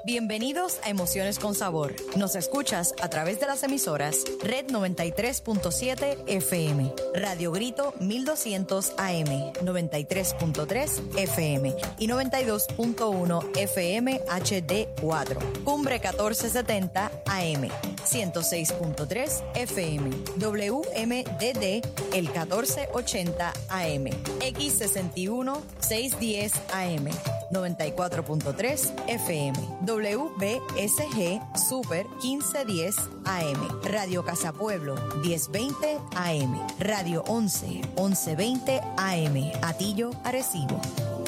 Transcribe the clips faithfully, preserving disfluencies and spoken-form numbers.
Bienvenidos a Emociones con Sabor. Nos escuchas a través de las emisoras Red noventa y tres punto siete F M, Radio Grito mil doscientos A M, noventa y tres punto tres F M y noventa y dos punto uno F M H D cuatro, Cumbre catorce setenta A M, ciento seis punto tres F M, W M D D el catorce ochenta A M, X sesenta y uno seiscientos diez A M, noventa y cuatro punto tres F M, W B S G Super quince diez A M, Radio Casa Pueblo diez veinte A M, Radio once once veinte A M, Atillo, Arecibo.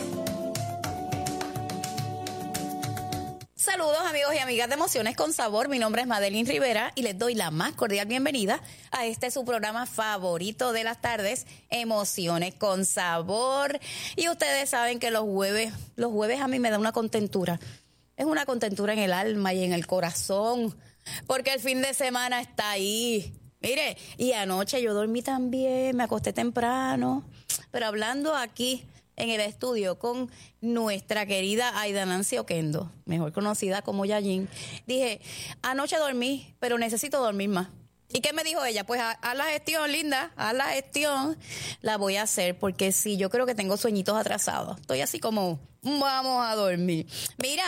Saludos amigos y amigas de Emociones con Sabor, mi nombre es Madeline Rivera y les doy la más cordial bienvenida a este su programa favorito de las tardes, Emociones con Sabor. Y ustedes saben que los jueves, los jueves a mí me da una contentura, es una contentura en el alma y en el corazón, porque el fin de semana está ahí. Mire, y anoche yo dormí también, me acosté temprano, pero hablando aquí en el estudio con nuestra querida Aida Nancy Oquendo, mejor conocida como Yayin, dije, anoche dormí, pero necesito dormir más. ¿Y qué me dijo ella? Pues haz la gestión, linda, haz la gestión, la voy a hacer, porque sí, yo creo que tengo sueñitos atrasados. Estoy así como, vamos a dormir. Mira,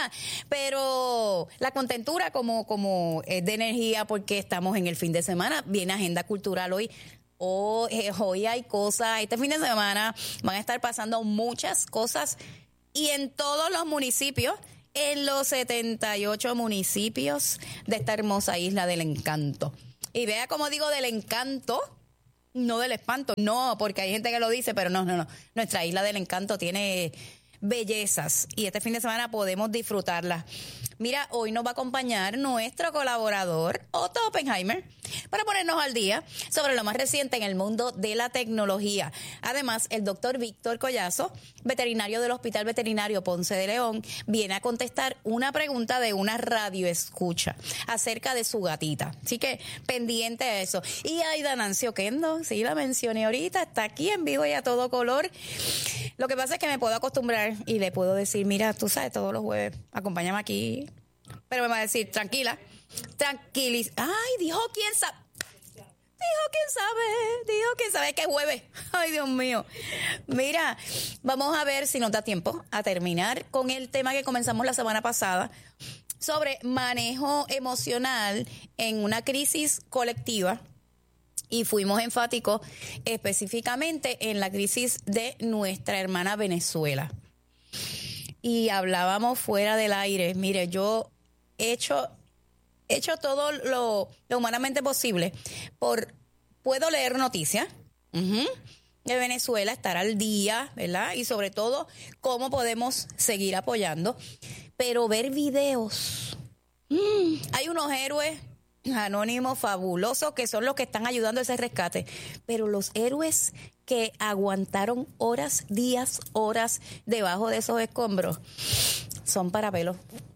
pero la contentura como, como es de energía, porque estamos en el fin de semana, viene agenda cultural hoy. Oh, eh, hoy hay cosas, este fin de semana van a estar pasando muchas cosas y en todos los municipios, en los setenta y ocho municipios de esta hermosa isla del encanto. Y vea como digo del encanto, no del espanto, no, porque hay gente que lo dice, pero no, no, no. Nuestra isla del encanto tiene bellezas y este fin de semana podemos disfrutarlas. Mira, hoy nos va a acompañar nuestro colaborador, Otto Oppenheimer, para ponernos al día sobre lo más reciente en el mundo de la tecnología. Además, el doctor Víctor Collazo, veterinario del Hospital Veterinario Ponce de León, viene a contestar una pregunta de una radioescucha acerca de su gatita. Así que pendiente a eso. Y Aida Nancy Oquendo, sí la mencioné ahorita, está aquí en vivo y a todo color. Lo que pasa es que me puedo acostumbrar y le puedo decir, mira, tú sabes, todos los jueves, acompáñame aquí. Pero me va a decir, tranquila, tranquiliza. Ay, dijo quién sabe. Dijo quién sabe, dijo quién sabe que es jueves. Ay, Dios mío. Mira, vamos a ver si nos da tiempo a terminar con el tema que comenzamos la semana pasada sobre manejo emocional en una crisis colectiva. Y fuimos enfáticos específicamente en la crisis de nuestra hermana Venezuela. Y hablábamos fuera del aire. Mire, yo he hecho, he hecho todo lo, lo humanamente posible. Por, puedo leer noticias uh-huh, de Venezuela, estar al día, ¿verdad? Y sobre todo, cómo podemos seguir apoyando. Pero ver videos. Mm, hay unos héroes anónimos fabulosos que son los que están ayudando a ese rescate, pero los héroes que aguantaron horas, días, horas debajo de esos escombros son para pelos,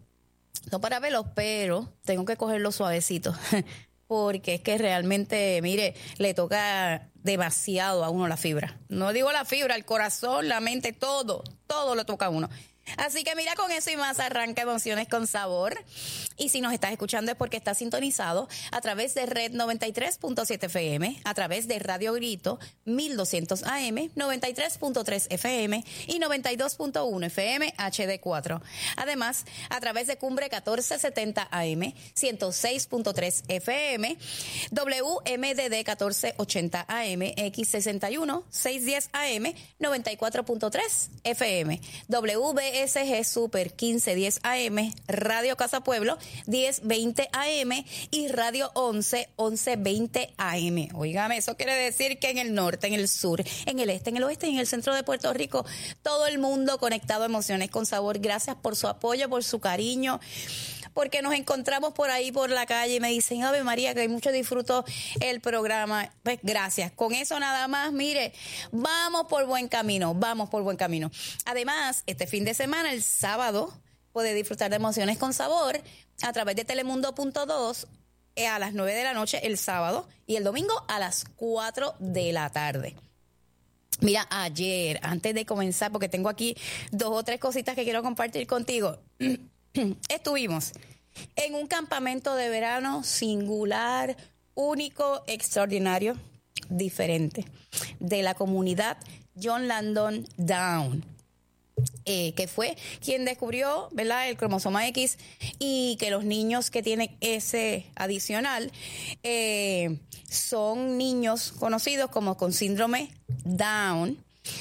son para pelos, pero tengo que cogerlo suavecito porque es que realmente, mire, le toca demasiado a uno la fibra, no digo la fibra, el corazón, la mente, todo, todo lo toca a uno. Así que mira, con eso y más arranca Emociones con Sabor. Y si nos estás escuchando es porque estás sintonizado a través de Red noventa y tres punto siete F M, a través de Radio Grito mil doscientos A M, noventa y tres punto tres F M y noventa y dos punto uno F M H D cuatro. Además, a través de Cumbre catorce setenta A M, ciento seis punto tres F M, W M D D catorce ochenta A M, X sesenta y uno seiscientos diez A M, noventa y cuatro punto tres F M, W B S G Super quince diez A M, Radio Casa Pueblo diez veinte A M y Radio once once veinte A M. Óigame, eso quiere decir que en el norte, en el sur, en el este, en el oeste y en el centro de Puerto Rico, todo el mundo conectado a Emociones con Sabor. Gracias por su apoyo, por su cariño, porque nos encontramos por ahí por la calle y me dicen, Ave María, que hay mucho disfruto el programa. Pues gracias. Con eso nada más, mire, vamos por buen camino, vamos por buen camino. Además, este fin de semana, el sábado, puede disfrutar de Emociones con Sabor a través de Telemundo punto dos eh, a las nueve de la noche el sábado y el domingo a las cuatro de la tarde. Mira, ayer, antes de comenzar, porque tengo aquí dos o tres cositas que quiero compartir contigo, estuvimos en un campamento de verano singular, único, extraordinario, diferente, de la comunidad John Langdon Down. Eh, que fue quien descubrió, ¿verdad?, el cromosoma X, y que los niños que tienen ese adicional eh, son niños conocidos como con síndrome Down.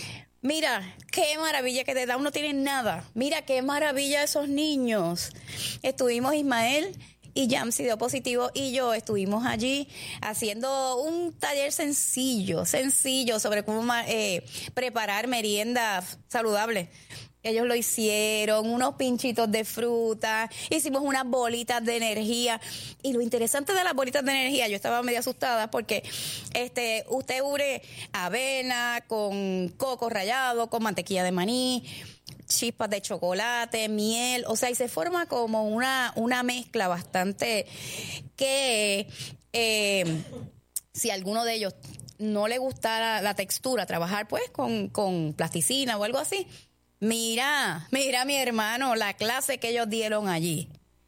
Mira, qué maravilla que de Down no tienen nada. Mira, qué maravilla esos niños. Estuvimos Ismael y Yamsi dio positivo y yo estuvimos allí haciendo un taller sencillo, sencillo sobre cómo eh, preparar merienda saludable. Ellos lo hicieron, unos pinchitos de fruta, hicimos unas bolitas de energía. Y lo interesante de las bolitas de energía, yo estaba medio asustada porque este, usted ure avena con coco rallado, con mantequilla de maní, chispas de chocolate, miel, o sea, y se forma como una, una mezcla bastante que eh, si a alguno de ellos no le gustara la textura, trabajar pues con, con plasticina o algo así. Mira, mira mi hermano, la clase que ellos dieron allí.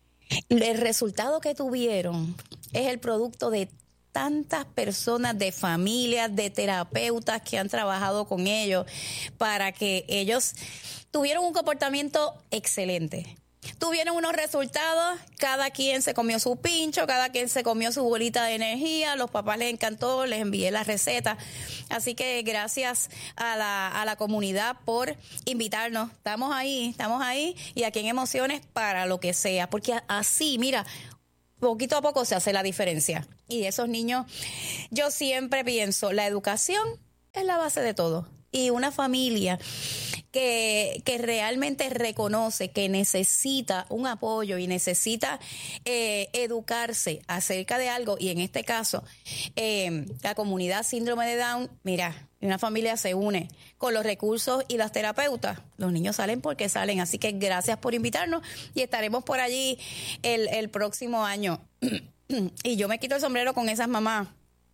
El resultado que tuvieron es el producto de tantas personas, de familias, de terapeutas que han trabajado con ellos para que ellos tuvieran un comportamiento excelente. Tuvieron unos resultados, cada quien se comió su pincho, cada quien se comió su bolita de energía, los papás les encantó, les envié la receta. Así que gracias a la, a la comunidad por invitarnos. Estamos ahí, estamos ahí y aquí en Emociones para lo que sea, porque así, mira, poquito a poco se hace la diferencia. Y esos niños, yo siempre pienso, la educación es la base de todo. Y una familia que, que realmente reconoce que necesita un apoyo y necesita eh, educarse acerca de algo, y en este caso, eh, la comunidad síndrome de Down, mira, una familia se une con los recursos y las terapeutas. Los niños salen porque salen, así que gracias por invitarnos y estaremos por allí el, el próximo año. Y yo me quito el sombrero con esas mamás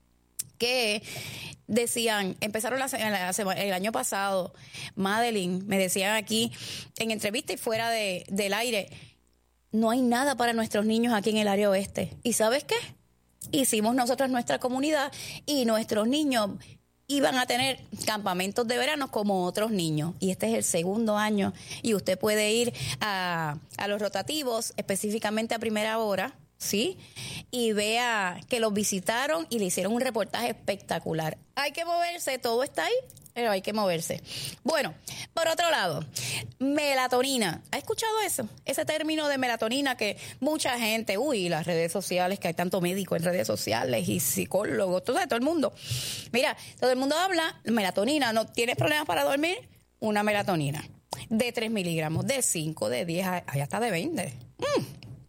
que decían, empezaron la, la, el año pasado, Madeline, me decían aquí en entrevista y fuera de, del aire, no hay nada para nuestros niños aquí en el área oeste. ¿Y sabes qué? Hicimos nosotros nuestra comunidad y nuestros niños iban a tener campamentos de verano como otros niños. Y este es el segundo año y usted puede ir a, a los rotativos, específicamente a primera hora, ¿sí? Y vea que los visitaron y le hicieron un reportaje espectacular. Hay que moverse, todo está ahí, pero hay que moverse. Bueno, por otro lado, melatonina. ¿Ha escuchado eso? Ese término de melatonina que mucha gente, uy, las redes sociales, que hay tanto médico en redes sociales y psicólogos, todo, todo el mundo. Mira, todo el mundo habla, melatonina, ¿no tienes problemas para dormir? Una melatonina de tres miligramos, de cinco, de diez, hay hasta de veinte. Mm.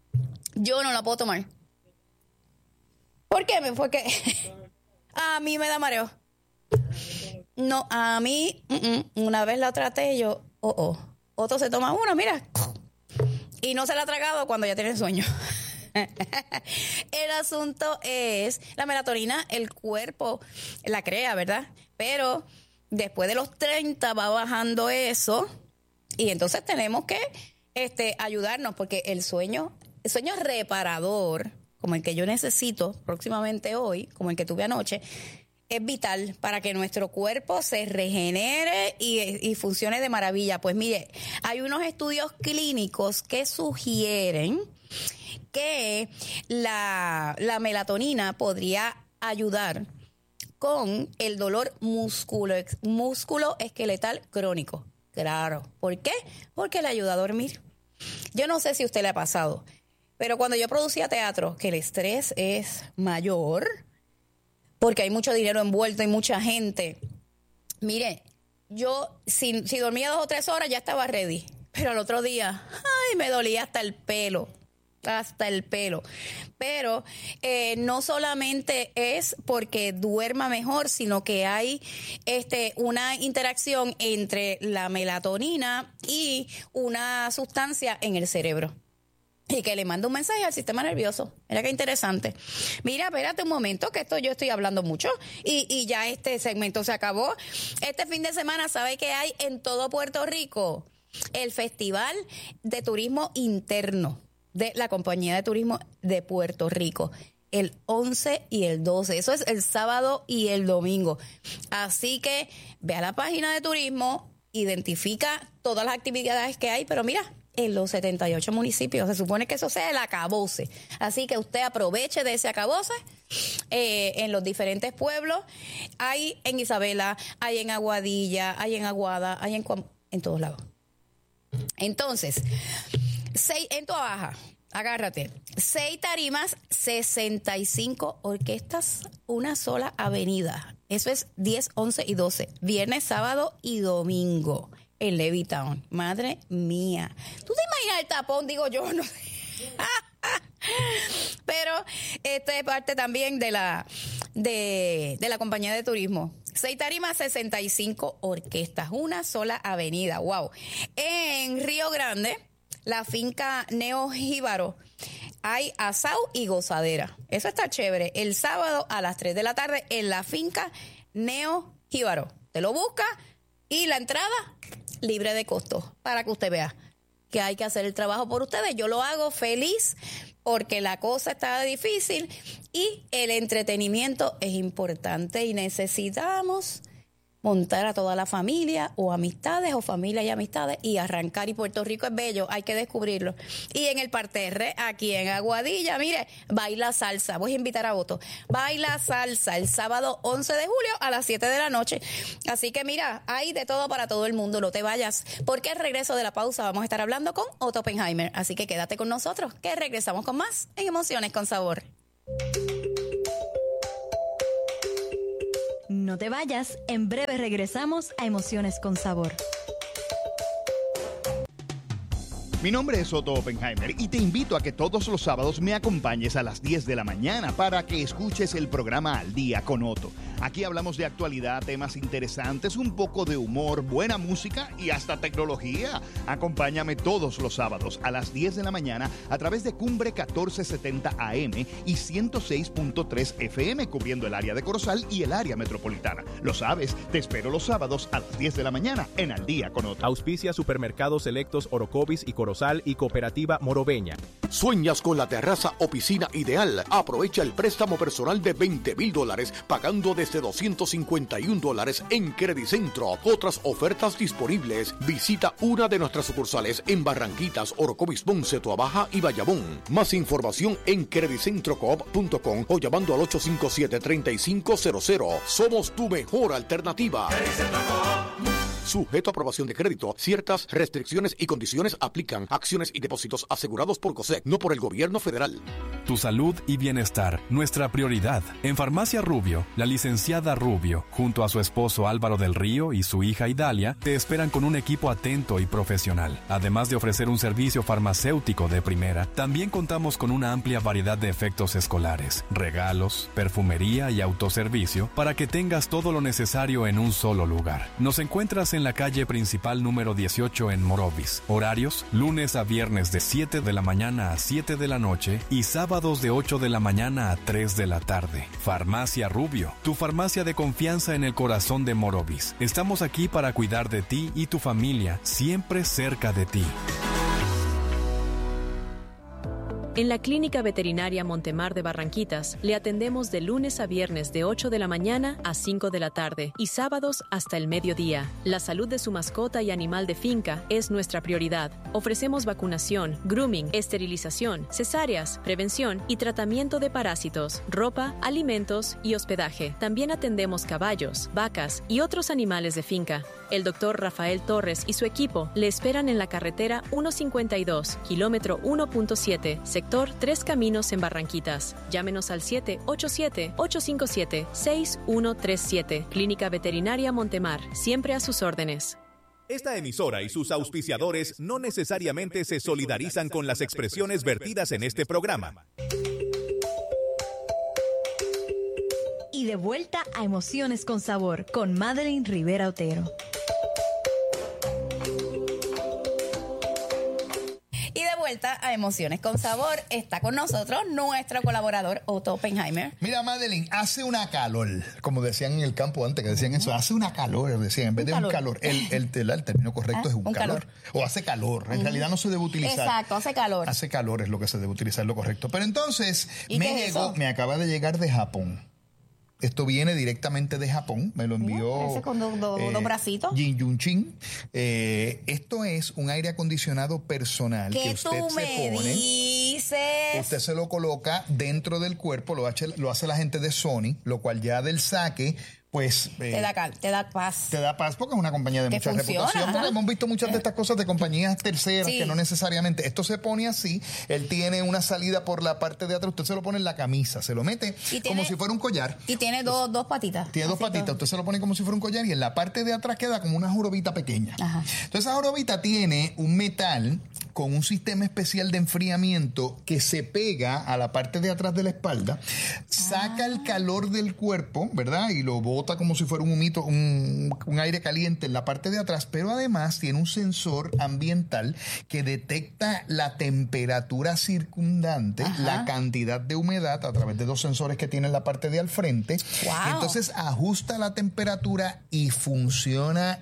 Yo no la puedo tomar. ¿Por qué? Porque a mí me da mareo. No, a mí, uh-uh. Una vez la traté, yo, oh, oh. Otro se toma una, mira. Y no se la ha tragado cuando ya tiene sueño. El asunto es, la melatonina, el cuerpo la crea, ¿verdad? Pero después de los treinta va bajando eso. Y entonces tenemos que este, ayudarnos, porque el sueño... El sueño reparador, como el que yo necesito próximamente hoy, como el que tuve anoche, es vital para que nuestro cuerpo se regenere y, y funcione de maravilla. Pues mire, hay unos estudios clínicos que sugieren que la, la melatonina podría ayudar con el dolor músculo, músculo esqueletal crónico. Claro. ¿Por qué? Porque le ayuda a dormir. Yo no sé si a usted le ha pasado, pero cuando yo producía teatro, que el estrés es mayor, porque hay mucho dinero envuelto y mucha gente. Mire, yo si, si dormía dos o tres horas ya estaba ready, pero al otro día, ay, me dolía hasta el pelo, hasta el pelo. Pero eh, no solamente es porque duerma mejor, sino que hay este una interacción entre la melatonina y una sustancia en el cerebro. Y que le manda un mensaje al sistema nervioso. Mira qué interesante. Mira, espérate un momento, que esto yo estoy hablando mucho y, y ya este segmento se acabó. Este fin de semana, ¿sabe qué hay en todo Puerto Rico? el Festival de Turismo Interno de la Compañía de Turismo de Puerto Rico, el once y el doce. Eso es el sábado y el domingo. Así que ve a la página de turismo, identifica todas las actividades que hay, pero mira, en los setenta y ocho municipios se supone que eso sea el acabose. Así que usted aproveche de ese acabose eh, en los diferentes pueblos. Hay en Isabela, hay en Aguadilla, hay en Aguada, hay en, en todos lados. Entonces, seis, en Toa Baja, agárrate, seis tarimas, sesenta y cinco orquestas, una sola avenida. Eso es diez, once y doce, viernes, sábado y domingo en Levittown. Madre mía. ¿Tú te imaginas el tapón? Digo yo, no sé. Pero esto es parte también de la, de, de la compañía de turismo. Seis tarimas, sesenta y cinco orquestas, una sola avenida. Wow. En Río Grande, la finca Neo Jíbaro, hay asau y gozadera. Eso está chévere. El sábado a las tres de la tarde en la finca Neo Jíbaro. Te lo busca y la entrada libre de costo para que usted vea que hay que hacer el trabajo por ustedes. Yo lo hago feliz porque la cosa está difícil y el entretenimiento es importante y necesitamos montar a toda la familia o amistades o familia y amistades y arrancar. Y Puerto Rico es bello, hay que descubrirlo. Y en el parterre, aquí en Aguadilla, mire, baila salsa. Voy a invitar a Otto. Baila salsa el sábado once de julio a las siete de la noche. Así que mira, hay de todo para todo el mundo. No te vayas, porque al regreso de la pausa vamos a estar hablando con Otto Oppenheimer. Así que quédate con nosotros, que regresamos con más en Emociones con Sabor. No te vayas, en breve regresamos a Emociones con Sabor. Mi nombre es Otto Oppenheimer y te invito a que todos los sábados me acompañes a las diez de la mañana para que escuches el programa Al Día con Otto. Aquí hablamos de actualidad, temas interesantes, un poco de humor, buena música y hasta tecnología. Acompáñame todos los sábados a las diez de la mañana a través de Cumbre catorce setenta A M y ciento seis punto tres F M, cubriendo el área de Corozal y el área metropolitana. Lo sabes, te espero los sábados a las diez de la mañana en Al Día con Otto. Auspicia Supermercados Selectos Orocovis y Corozal y Cooperativa Morobeña. ¿Sueñas con la terraza o piscina ideal? Aprovecha el préstamo personal de veinte mil dólares pagando desde doscientos cincuenta y un dólares en Credicentro. Otras ofertas disponibles. Visita una de nuestras sucursales en Barranquitas, Orocovis, Ponce, Toa Baja y Bayamón. Más información en credicentrocoop punto com o llamando al ocho cinco siete, tres cinco cero cero. Somos tu mejor alternativa. Sujeto a aprobación de crédito, ciertas restricciones y condiciones aplican. Acciones y depósitos asegurados por COSEC, no por el gobierno federal. Tu salud y bienestar, nuestra prioridad. En Farmacia Rubio, la licenciada Rubio, junto a su esposo Álvaro del Río y su hija Idalia, te esperan con un equipo atento y profesional. Además de ofrecer un servicio farmacéutico de primera, también contamos con una amplia variedad de efectos escolares, regalos, perfumería y autoservicio para que tengas todo lo necesario en un solo lugar. Nos encuentras en la calle principal número dieciocho en Morovis. Horarios, lunes a viernes de siete de la mañana a siete de la noche y sábados de ocho de la mañana a tres de la tarde. Farmacia Rubio, tu farmacia de confianza en el corazón de Morovis. Estamos aquí para cuidar de ti y tu familia, siempre cerca de ti. En la Clínica Veterinaria Montemar de Barranquitas le atendemos de lunes a viernes de ocho de la mañana a cinco de la tarde y sábados hasta el mediodía. La salud de su mascota y animal de finca es nuestra prioridad. Ofrecemos vacunación, grooming, esterilización, cesáreas, prevención y tratamiento de parásitos, ropa, alimentos y hospedaje. También atendemos caballos, vacas y otros animales de finca. El doctor Rafael Torres y su equipo le esperan en la carretera ciento cincuenta y dos, kilómetro uno punto siete, sector Tres Caminos en Barranquitas. Llámenos al siete ocho siete, ocho cinco siete, seis uno tres siete. Clínica Veterinaria Montemar, siempre a sus órdenes. Esta emisora y sus auspiciadores no necesariamente se solidarizan con las expresiones vertidas en este programa. Y de vuelta a Emociones con Sabor con Madeline Rivera Otero. vuelta a Emociones con Sabor. Está con nosotros nuestro colaborador Otto Oppenheimer. Mira, Madeline, hace una calor, como decían en el campo antes, que decían eso, hace una calor, decían, en vez un de calor. un calor, el, el, el, el término correcto ah, es un, un calor. calor. O hace calor, en uh-huh. realidad no se debe utilizar. Exacto, hace calor. Hace calor es lo que se debe utilizar, lo correcto. Pero entonces, me llegó, eso? me acaba de llegar de Japón. Esto viene directamente de Japón, me lo envió Ese con dos do, eh, do bracitos. Jin Yunchin. Eh, esto es un aire acondicionado personal que usted tú se me pone. Dices? Usted se lo coloca dentro del cuerpo, lo hace, lo hace la gente de Sony, lo cual ya del saque pues... Eh, te da cal, te da paz. Te da paz porque es una compañía de mucha funciona, reputación. Porque hemos visto muchas de estas cosas de compañías terceras sí. que no necesariamente... Esto se pone así, él tiene una salida por la parte de atrás, usted se lo pone en la camisa, se lo mete tiene, como si fuera un collar. Y tiene dos, dos patitas. Tiene dos patitas, todo. Usted se lo pone como si fuera un collar y en la parte de atrás queda como una jorobita pequeña. Ajá. Entonces esa jorobita tiene un metal con un sistema especial de enfriamiento que se pega a la parte de atrás de la espalda, saca ah. el calor del cuerpo, ¿verdad? Y lo bota como si fuera un humito, un, un aire caliente en la parte de atrás, pero además tiene un sensor ambiental que detecta la temperatura circundante, Ajá. la cantidad de humedad a través de dos sensores que tiene en la parte de al frente. Wow. Entonces ajusta la temperatura y funciona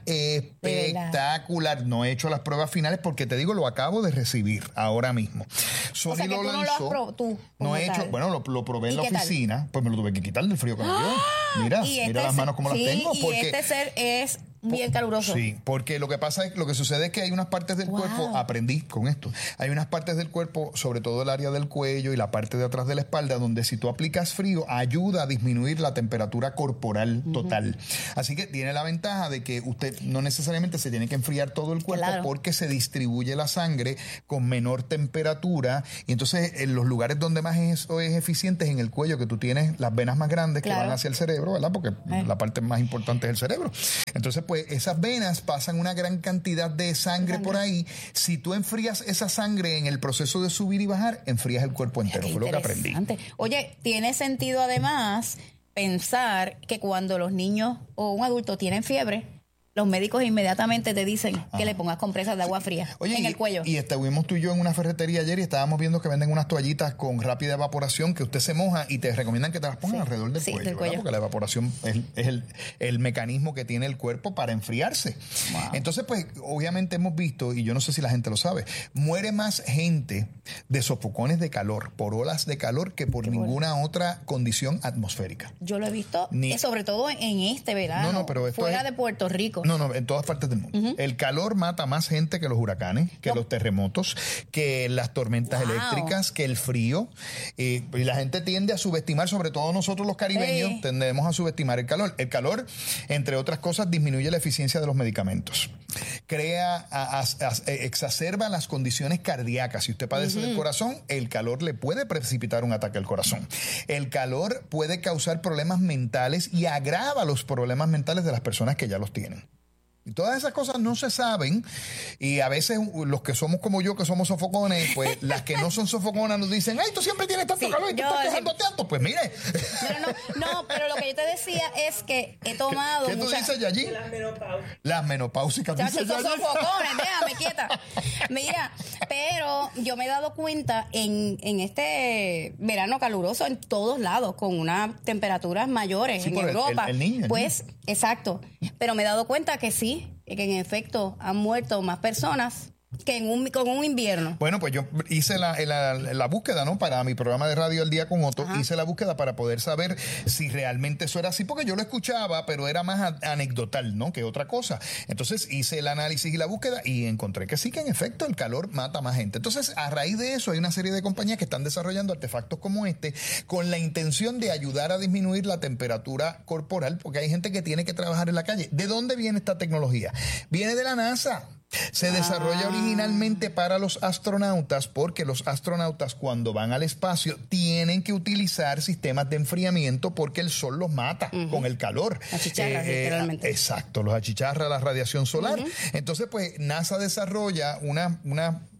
espectacular. No he hecho las pruebas finales porque te digo, lo acabo de recibir ahora mismo. Sony o sea que lo tú lanzó. No, lo has pro, tú, no he hecho, bueno, lo, lo probé en la oficina, tal? Pues me lo tuve que quitar del frío que me dio. Mira, este mira las manos como sí, las tengo. Y porque este ser es bien caluroso. Sí, porque lo que pasa es, lo que sucede es que hay unas partes del wow. cuerpo, aprendí con esto, hay unas partes del cuerpo, sobre todo el área del cuello y la parte de atrás de la espalda, donde si tú aplicas frío, ayuda a disminuir la temperatura corporal uh-huh. total. Así que tiene la ventaja de que usted no necesariamente se tiene que enfriar todo el cuerpo claro. porque se distribuye la sangre con menor temperatura y entonces en los lugares donde más eso es eficiente es en el cuello, que tú tienes las venas más grandes claro. que van hacia el cerebro, ¿verdad? Porque eh. la parte más importante es el cerebro. Entonces, pues esas venas pasan una gran cantidad de sangre por ahí. Si tú enfrías esa sangre en el proceso de subir y bajar, enfrías el cuerpo entero. Fue lo que aprendí. Oye, tiene sentido además pensar que cuando los niños o un adulto tienen fiebre, los médicos inmediatamente te dicen Ajá. que le pongas compresas de agua fría Oye, en y, el cuello. Y estuvimos tú y yo en una ferretería ayer y estábamos viendo que venden unas toallitas con rápida evaporación que usted se moja y te recomiendan que te las pongas sí. alrededor del, sí, cuello, del cuello. Porque la evaporación es, es el, el mecanismo que tiene el cuerpo para enfriarse. Wow. Entonces, pues, obviamente hemos visto, y yo no sé si la gente lo sabe, muere más gente de sofocones de calor, por olas de calor, que por Qué ninguna bueno. otra condición atmosférica. Yo lo he visto, Ni, sobre todo en este verano, no, no, pero esto fuera es, de Puerto Rico. No, no, en todas partes del mundo. Uh-huh. El calor mata más gente que los huracanes, que no. los terremotos, que las tormentas wow. eléctricas, que el frío. Eh, y la gente tiende a subestimar, sobre todo nosotros los caribeños, hey. tendemos a subestimar el calor. El calor, entre otras cosas, disminuye la eficiencia de los medicamentos. Crea, a, a, a, exacerba las condiciones cardíacas. Si usted padece uh-huh. del corazón, el calor le puede precipitar un ataque al corazón. El calor puede causar problemas mentales y agrava los problemas mentales de las personas que ya los tienen. Y todas esas cosas no se saben y a veces los que somos como yo, que somos sofocones, pues las que no son sofoconas nos dicen, ay, tú siempre tienes tanto sí, calor y tú estás quejando tanto. Pues mire. No, no, no, no, pero lo que yo te decía es que he tomado ¿Qué, qué mucha... tú dices, Yayi? Las menopáusicas. Las menopáusicas. Chachos, son sofocones, déjame quieta. Mira, pero yo me he dado cuenta en, en este verano caluroso en todos lados, con unas temperaturas mayores sí, en Europa. El, el, el niño, el pues, niño. Exacto. Pero me he dado cuenta que sí, que en efecto han muerto más personas que en un, con un invierno. Bueno, pues yo hice la, la, la búsqueda, ¿no? Para mi programa de radio El Día con Otto, Ajá. hice la búsqueda para poder saber si realmente eso era así, porque yo lo escuchaba, pero era más anecdotal, ¿no? Que otra cosa. Entonces hice el análisis y la búsqueda y encontré que sí, que en efecto el calor mata más gente. Entonces, a raíz de eso hay una serie de compañías que están desarrollando artefactos como este con la intención de ayudar a disminuir la temperatura corporal, porque hay gente que tiene que trabajar en la calle. ¿De dónde viene esta tecnología? Viene de la NASA. Se desarrolla originalmente para los astronautas porque los astronautas cuando van al espacio tienen que utilizar sistemas de enfriamiento porque el sol los mata uh-huh. con el calor. Achicharra, eh, literalmente. Exacto, los achicharra la radiación solar. Uh-huh. Entonces, pues NASA desarrolla una, una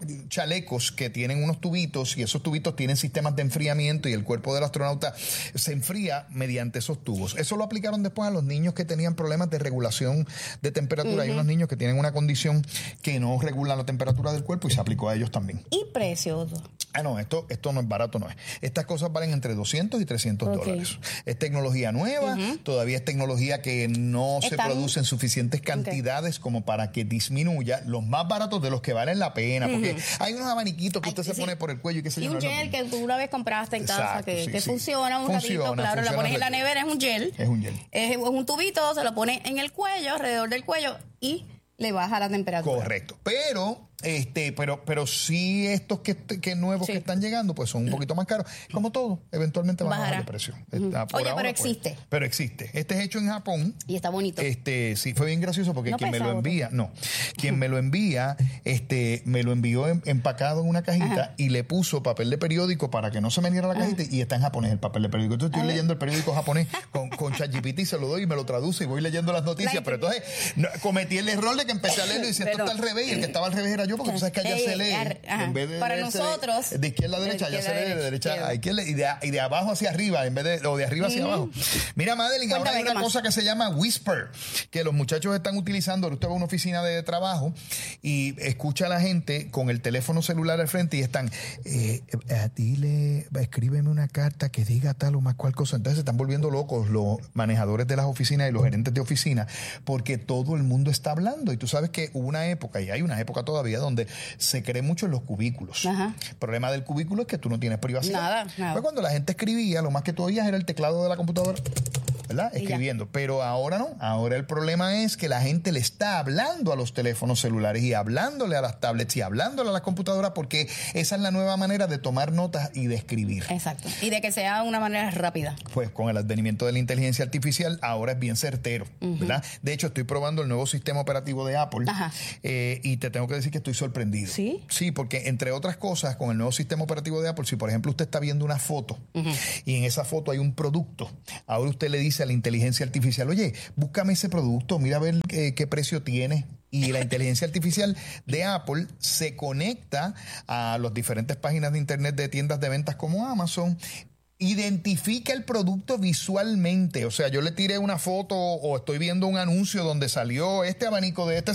chalecos que tienen unos tubitos y esos tubitos tienen sistemas de enfriamiento y el cuerpo del astronauta se enfría mediante esos tubos. Eso lo aplicaron después a los niños que tenían problemas de regulación de temperatura. Uh-huh. Hay unos niños que tienen una condición que no regulan la temperatura del cuerpo y se aplicó a ellos también. ¿Y precioso? Ah, no, esto, esto no es barato, no es. Estas cosas valen entre doscientos y trescientos okay. dólares. Es tecnología nueva, uh-huh. todavía es tecnología que no Están... se produce en suficientes cantidades okay. como para que disminuya. Los más baratos de los que valen la pena, uh-huh. porque hay unos abaniquitos que Ay, usted se sí. pone por el cuello y qué sé yo. Y un no gel que tú una vez compraste en casa, Exacto, que, sí, que sí. funciona un funciona, ratito, claro, la pones en la nevera, es un gel. Es un gel. Es, es un tubito, se lo pone en el cuello, alrededor del cuello y le baja la temperatura. Correcto. Pero... Este, pero, pero sí estos que, que nuevos sí. que están llegando, pues son un poquito más caros. Como todo, eventualmente van a bajar de precio. Uh-huh. Está, Oye, ahora, pero existe. Pues, pero existe. Este es hecho en Japón. Y está bonito. Este, sí, fue bien gracioso porque no quien me lo envía, no, quien me lo envía, este, me lo envió en, empacado en una cajita Ajá. y le puso papel de periódico para que no se me diera la cajita Ajá. y está en japonés el papel de periódico. Entonces estoy Ajá. leyendo el periódico japonés con, con ChatGPT, se lo doy y me lo traduce y voy leyendo las noticias. La pero entonces no, cometí el error de que empecé a leerlo y decía, esto está al revés y el que estaba al revés era yo porque tú sabes que allá se lee, en vez de para nosotros de, de izquierda a derecha, ya se lee de derecha a izquierda y de, y de abajo hacia arriba en vez de o de arriba hacia mm. abajo. Mira, Madeline, Cuéntame, ahora hay una cosa que se llama Whisper, que los muchachos están utilizando. Usted va a una oficina de trabajo y escucha a la gente con el teléfono celular al frente y están eh, eh, dile, escríbeme una carta que diga tal o más cual cosa. Entonces se están volviendo locos los manejadores de las oficinas y los gerentes de oficina porque todo el mundo está hablando y tú sabes que hubo una época y hay una época todavía donde se cree mucho en los cubículos. Ajá. El problema del cubículo es que tú no tienes privacidad. Nada, nada. Pues cuando la gente escribía, lo más que tú oías era el teclado de la computadora, ¿verdad? Escribiendo. Pero ahora no. Ahora el problema es que la gente le está hablando a los teléfonos celulares y hablándole a las tablets y hablándole a las computadoras porque esa es la nueva manera de tomar notas y de escribir. Exacto. Y de que sea de una manera rápida. Pues con el advenimiento de la inteligencia artificial ahora es bien certero, uh-huh. ¿verdad? De hecho, estoy probando el nuevo sistema operativo de Apple eh, y te tengo que decir que estoy sorprendido. ¿Sí? Sí, porque entre otras cosas, con el nuevo sistema operativo de Apple, si por ejemplo usted está viendo una foto uh-huh. y en esa foto hay un producto, ahora usted le dice a la inteligencia artificial, oye, búscame ese producto, mira a ver eh, qué precio tiene. Y la inteligencia artificial de Apple se conecta a las diferentes páginas de internet de tiendas de ventas como Amazon, identifica el producto visualmente. O sea, yo le tiré una foto o estoy viendo un anuncio donde salió este abanico de este